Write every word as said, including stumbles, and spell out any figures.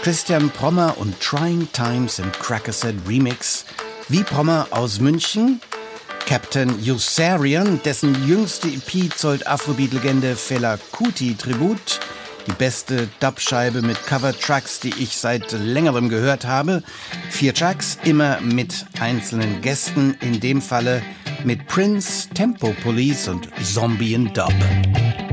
Christian Prommer und Trying Times im Crackerset Remix. Wie Prommer aus München, Captain Yossarian, dessen jüngste E P zollt Afrobeat-Legende Fela Kuti Tribut. Die beste Dubscheibe mit Cover-Tracks, die ich seit längerem gehört habe. Vier Tracks, immer mit einzelnen Gästen, in dem Falle mit Prince, Tempo Police und Zombie in Dub.